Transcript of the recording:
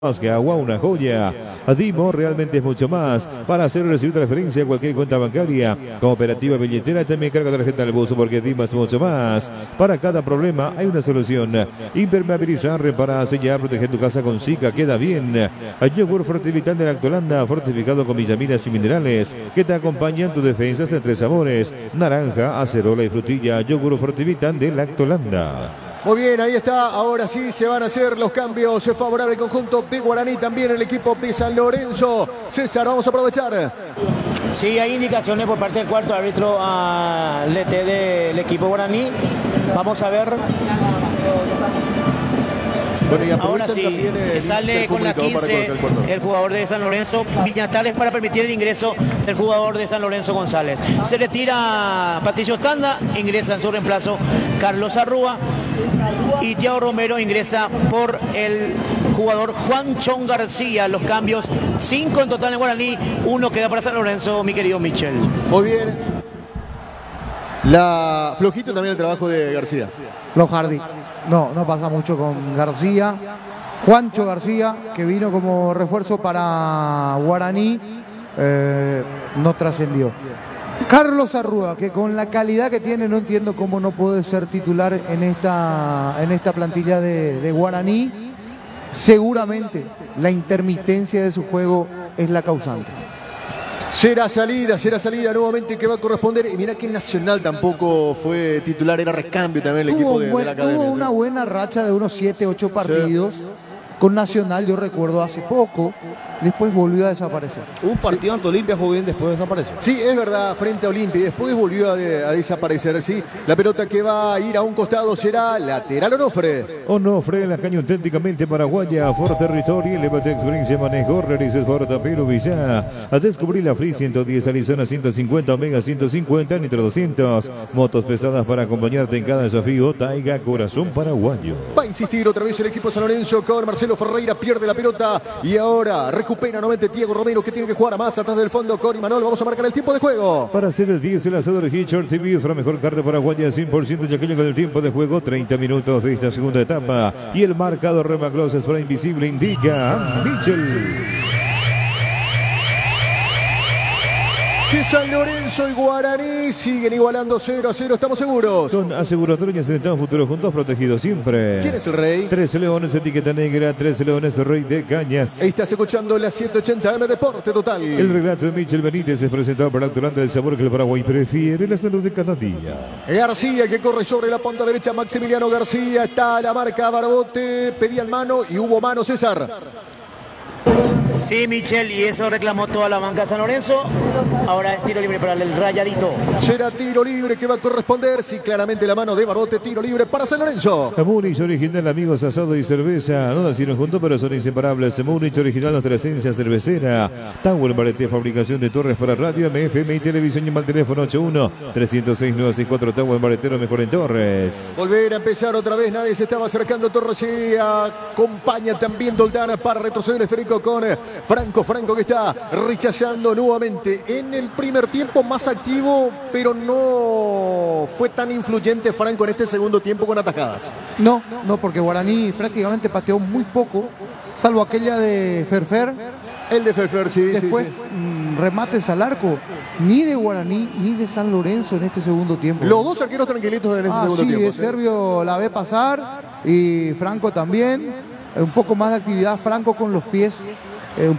Más que agua, una joya. Dimo realmente es mucho más. Para hacer recibir transferencia a cualquier cuenta bancaria, cooperativa, billetera, también carga tarjeta al buzo, porque Dimo es mucho más. Para cada problema hay una solución. Impermeabilizar, reparar, sellar, proteger tu casa con Zika, queda bien. Yogur Fortivital de Lactolanda, fortificado con vitaminas y minerales, que te acompañan tus defensas en 3 sabores: naranja, acerola y frutilla. Yogur Fortivital de Lactolanda. Muy bien, ahí está. Ahora sí se van a hacer los cambios favorables al conjunto de Guaraní, también el equipo de San Lorenzo. César, vamos a aprovechar. Sí, hay indicaciones por parte del cuarto árbitro al DT del equipo guaraní. Vamos a ver. Bueno, ahora sí, sale con la 15 el jugador de San Lorenzo, Viñatales, para permitir el ingreso del jugador de San Lorenzo, González. Se retira Patricio Tanda, ingresa en su reemplazo Carlos Arrúa, y Thiago Romero ingresa por el jugador Juan Chon García. Los cambios, 5 en total en Guaraní, 1 queda para San Lorenzo, mi querido Michel. Muy bien. Flojito también el trabajo de García. Flojardi. No pasa mucho con García. Juancho García, que vino como refuerzo para Guaraní, no trascendió. Carlos Arrúa, que con la calidad que tiene, no entiendo cómo no puede ser titular en esta plantilla de Guaraní. Seguramente la intermitencia de su juego es la causante. Será salida nuevamente que va a corresponder. Y mira que Nacional tampoco fue titular, era recambio también el equipo de la academia. Tuvo una buena racha de unos 7, 8 partidos. Sí. Con Nacional, yo recuerdo hace poco, después volvió a desaparecer. Un partido ante Olimpia jugó bien, después desapareció. Sí, es verdad, frente a Olimpia, y después volvió a desaparecer. Sí, la pelota que va a ir a un costado será lateral. Onofre, la caña auténticamente paraguaya, for territorio, elevate experiencia, manejo, realices for tapero, visa. A descubrir la Free 110, Arizona 150, Omega 150, Nitro 200. Motos pesadas para acompañarte en cada desafío. Taiga, corazón paraguayo. Va a insistir otra vez el equipo San Lorenzo con Marcelo Ferreira, pierde la pelota y ahora recupera nuevamente Thiago Romero, que tiene que jugar a más atrás del fondo con Imanol. Vamos a marcar el tiempo de juego. Para hacer el 10, el asador Hitchard TV, la mejor carne paraguaya, 100% yaqueño, con el tiempo de juego, 30 minutos de esta segunda etapa. Y el marcador Remacloses para Invisible indica a Michel. Que San Lorenzo y Guaraní siguen igualando 0-0, estamos seguros. Son aseguratorias en Estado Futuro juntos, protegidos siempre. ¿Quién es el rey? 13 Leones, etiqueta negra, 13 Leones, Rey de Cañas. Estás escuchando la 780M Deporte Total. El relato de Michel Benítez es presentado por Lactolanda, el sabor que el Paraguay prefiere, la salud de cada día. García, que corre sobre la punta derecha, Maximiliano García, está la marca Barbote, pedía el mano y hubo mano, César. Sí, Michel, y eso reclamó toda la banca de San Lorenzo. Ahora es tiro libre para el Rayadito. Será tiro libre que va a corresponder. Sí, claramente la mano de Barbote, tiro libre para San Lorenzo. Múnich original, amigos, asado y cerveza. No nacieron juntos, pero son inseparables. Múnich original, nuestra esencia cervecera. Tower Barete, fabricación de torres para radio, FM y televisión. Llama al teléfono 81-306-964. Tower Baretero, mejor en torres. Volver a empezar otra vez. Nadie se estaba acercando a Torres. Acompaña también Doldana para retroceder el esférico con Franco que está rechazando nuevamente. En el primer tiempo más activo, pero no fue tan influyente Franco en este segundo tiempo con atajadas. No, porque Guaraní prácticamente pateó muy poco, salvo aquella de Ferfer. El de Ferfer, sí. Después remates al arco, ni de Guaraní ni de San Lorenzo en este segundo tiempo. Los dos arqueros tranquilitos en este segundo tiempo. Sí, Servio la ve pasar y Franco también. Un poco más de actividad Franco con los pies